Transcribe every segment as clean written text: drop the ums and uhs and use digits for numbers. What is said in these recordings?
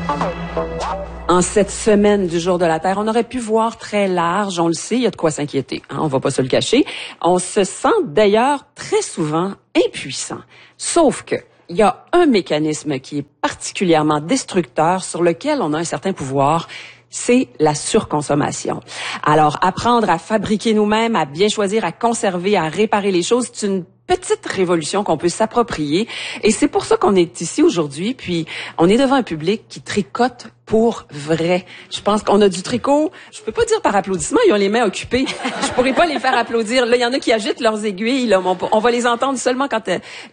En cette semaine du Jour de la Terre, on aurait pu voir très large, on le sait, il y a de quoi s'inquiéter, hein, on va pas se le cacher. On se sent d'ailleurs très souvent impuissant. Sauf que il y a un mécanisme qui est particulièrement destructeur, sur lequel on a un certain pouvoir, c'est la surconsommation. Alors, apprendre à fabriquer nous-mêmes, à bien choisir, à conserver, à réparer les choses, c'est une petite révolution qu'on peut s'approprier. Et c'est pour ça qu'on est ici aujourd'hui, puis on est devant un public qui tricote pour vrai. Je pense qu'on a du tricot, je peux pas dire par applaudissement, ils ont les mains occupées. Je pourrais pas les faire applaudir. Là, il y en a qui agitent leurs aiguilles, là, on va les entendre seulement quand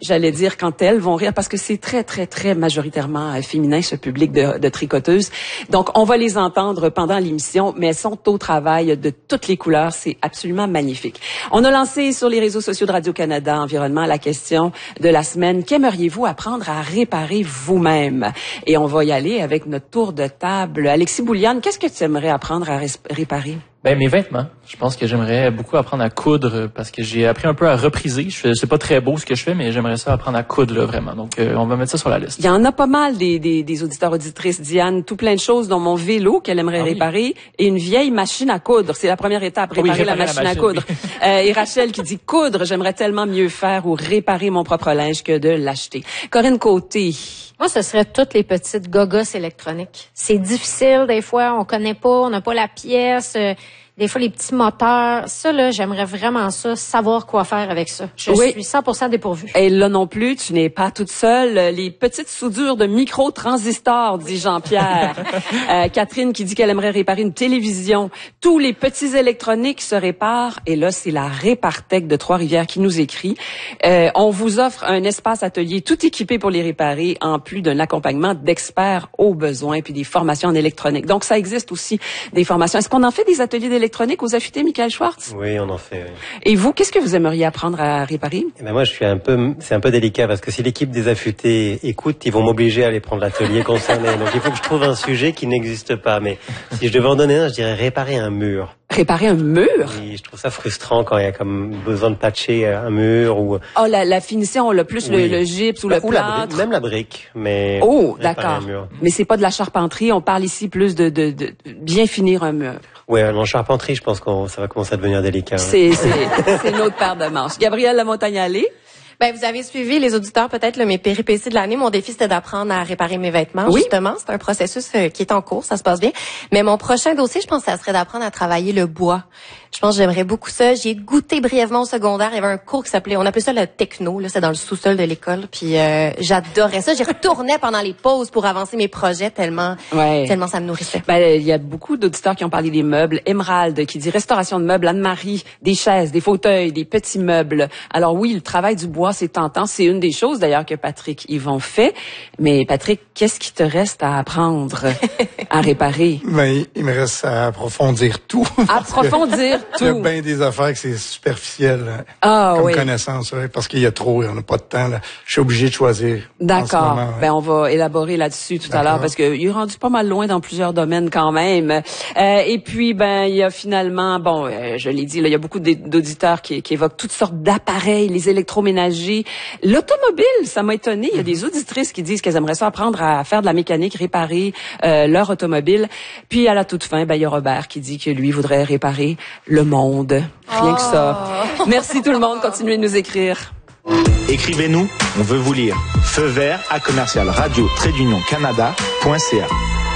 elles vont rire, parce que c'est très, très, très majoritairement féminin, ce public de tricoteuses. Donc, on va les entendre pendant l'émission, mais elles sont au travail de toutes les couleurs. C'est absolument magnifique. On a lancé sur les réseaux sociaux de Radio-Canada Environnement la question de la semaine. Qu'aimeriez-vous apprendre à réparer vous-même? Et on va y aller avec notre tour de table. Alexis Bouliane, qu'est-ce que tu aimerais apprendre à réparer? Ben, mes vêtements. Je pense que j'aimerais beaucoup apprendre à coudre parce que j'ai appris un peu à repriser. C'est pas très beau ce que je fais, mais j'aimerais ça apprendre à coudre, là, vraiment. Donc, on va mettre ça sur la liste. Il y en a pas mal des auditeurs, auditrices, Diane, tout plein de choses, dont mon vélo qu'elle aimerait réparer et une vieille machine à coudre. C'est la première étape, réparer la machine à coudre. Et Rachel qui dit coudre, j'aimerais tellement mieux faire ou réparer mon propre linge que de l'acheter. Corinne Côté. Moi, ce serait toutes les petites gogos électroniques. C'est difficile, des fois, on connaît pas, on n'a pas la pièce, des fois les petits moteurs. Ça, là, j'aimerais vraiment ça, savoir quoi faire avec ça. Je suis 100% dépourvue. Et là non plus, tu n'es pas toute seule. Les petites soudures de micro-transistors, dit Jean-Pierre. Catherine qui dit qu'elle aimerait réparer une télévision. Tous les petits électroniques se réparent. Et là, c'est la Répartech de Trois-Rivières qui nous écrit. On vous offre un espace atelier tout équipé pour les réparer, en plus d'un accompagnement d'experts aux besoins, puis des formations en électronique. Donc, ça existe aussi, des formations. Est-ce qu'on en fait des ateliers d'électronique aux affûtés, Michael Schwartz? Oui, on en fait, oui. Et vous, qu'est-ce que vous aimeriez apprendre à réparer? Eh ben moi, c'est un peu délicat parce que si l'équipe des affûtés écoute, ils vont m'obliger à aller prendre l'atelier concerné. Donc, il faut que je trouve un sujet qui n'existe pas. Mais si je devais en donner un, je dirais réparer un mur. Réparer un mur? Oui, je trouve ça frustrant quand il y a comme besoin de patcher un mur ou... Oh, la finition, le plus le gypse ou le plâtre. Même la brique, mais... Oh, d'accord. Mais c'est pas de la charpenterie, on parle ici plus de bien finir un mur. Oui, en charpenterie, je pense que ça va commencer à devenir délicat. C'est une autre paire de manches. Gabrielle Lamontagne-Allé? Ben, vous avez suivi les auditeurs peut-être mes péripéties de l'année. Mon défi, c'était d'apprendre à réparer mes vêtements. Oui. Justement, c'est un processus qui est en cours, ça se passe bien. Mais mon prochain dossier, je pense, ça serait d'apprendre à travailler le bois. Je pense que j'aimerais beaucoup ça. J'ai goûté brièvement au secondaire. Il y avait un cours qui s'appelait, on appelait ça le techno. Là, c'est dans le sous-sol de l'école. Puis j'adorais ça. J'y retournais pendant les pauses pour avancer mes projets tellement ça me nourrissait. Ben, il y a beaucoup d'auditeurs qui ont parlé des meubles. Emerald qui dit restauration de meubles. Anne-Marie, des chaises, des fauteuils, des petits meubles. Alors oui, le travail du bois, c'est tentant. C'est une des choses d'ailleurs que Patrick Yvon fait. Mais Patrick, qu'est-ce qui te reste à apprendre à réparer? Ben, il me reste à approfondir tout. Approfondir tout. Il y a bien des affaires que c'est superficiel comme connaissance, parce qu'il y a trop, on n'a pas de temps. Là. Je suis obligé de choisir. D'accord. Ben on va élaborer là-dessus tout à l'heure parce que il est rendu pas mal loin dans plusieurs domaines quand même. Et puis ben il y a finalement je l'ai dit là, il y a beaucoup d'auditeurs qui évoquent toutes sortes d'appareils, les électroménagers, l'automobile. Ça m'a étonné. Il y a des auditrices qui disent qu'elles aimeraient ça apprendre à faire de la mécanique, réparer leur automobile. Puis à la toute fin, ben il y a Robert qui dit que lui voudrait réparer le monde. Rien que ça. Merci tout le monde. Continuez de nous écrire. Écrivez-nous, on veut vous lire. Feu vert à commercial radio-canada.ca.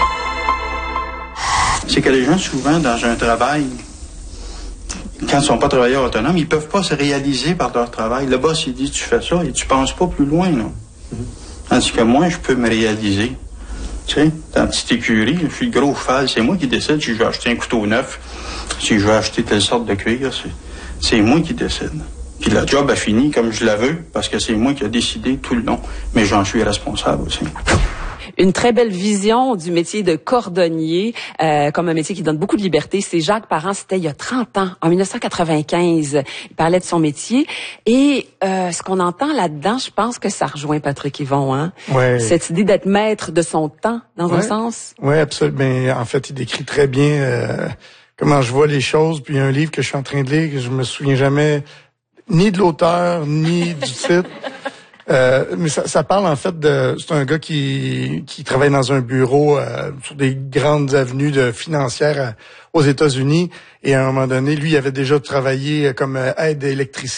C'est que les gens, souvent, dans un travail, quand ils ne sont pas travailleurs autonomes, ils ne peuvent pas se réaliser par leur travail. Le boss, il dit, tu fais ça et tu ne penses pas plus loin, là. Tandis que moi, je peux me réaliser. Tu sais, dans la petite écurie, je suis le gros cheval, c'est moi qui décide si je vais acheter un couteau neuf, si je vais acheter telle sorte de cuir, c'est moi qui décide. Puis la job a fini comme je la veux, parce que c'est moi qui ai décidé tout le long, mais j'en suis responsable aussi. Une très belle vision du métier de cordonnier, comme un métier qui donne beaucoup de liberté. C'est Jacques Parent, c'était il y a 30 ans, en 1995. Il parlait de son métier. Et ce qu'on entend là-dedans, je pense que ça rejoint Patrick Yvon, hein? Ouais. Cette idée d'être maître de son temps, dans un sens. Oui, absolument. Mais en fait, il décrit très bien comment je vois les choses. Puis il y a un livre que je suis en train de lire, que je me souviens jamais ni de l'auteur, ni du titre. Mais ça parle en fait c'est un gars qui travaille dans un bureau sur des grandes avenues financières aux États-Unis. Et à un moment donné, lui, il avait déjà travaillé comme aide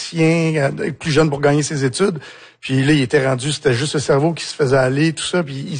électricien, plus jeune pour gagner ses études. Puis là, il était rendu, c'était juste le cerveau qui se faisait aller, tout ça. Puis